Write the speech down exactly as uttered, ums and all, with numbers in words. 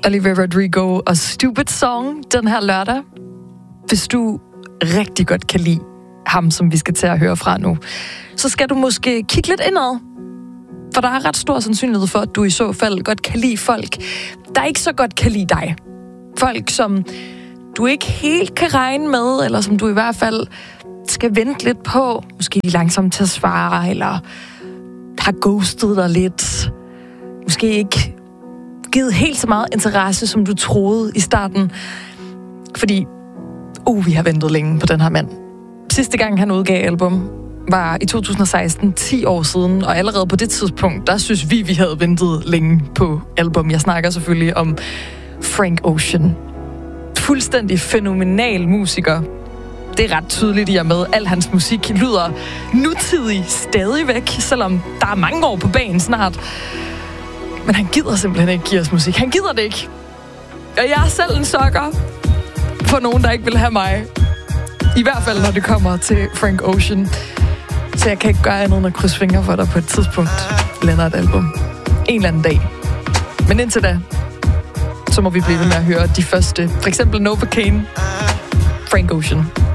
Olivia Rodrigo og Stupid Song den her lørdag. Hvis du rigtig godt kan lide ham, som vi skal til at høre fra nu, så skal du måske kigge lidt indad. For der er ret stor sandsynlighed for, at du i så fald godt kan lide folk, der ikke så godt kan lide dig. Folk, som du ikke helt kan regne med, eller som du i hvert fald skal vente lidt på. Måske de langsomt til at svare, eller har ghostet dig lidt. Måske ikke givet helt så meget interesse, som du troede i starten. Fordi, uh, vi har ventet længe på den her mand. Sidste gang, han udgav album, var i to tusind og seksten, ti år siden, og allerede på det tidspunkt, der synes vi, vi havde ventet længe på album. Jeg snakker selvfølgelig om Frank Ocean. Fuldstændig fænomenal musiker. Det er ret tydeligt i og med, al hans musik lyder nutidig stadigvæk, selvom der er mange år på banen snart. Men han gider simpelthen ikke give os musik. Han gider det ikke. Og jeg er selv en sokker for nogen, der ikke vil have mig. I hvert fald, når det kommer til Frank Ocean. Så jeg kan ikke gøre andet end at krydse fingre for dig på et tidspunkt. Lander et album. En eller anden dag. Men indtil da, så må vi blive ved med at høre de første. For eksempel Novocaine, Frank Ocean.